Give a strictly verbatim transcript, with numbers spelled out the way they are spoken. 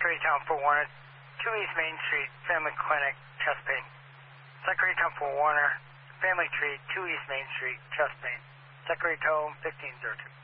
Secretary Town for Warner, two East Main Street, Family Clinic, chest pain. Secretary Town for Warner, Family Tree, two East Main Street, chest pain. Secretary Tone, fifteen thirty.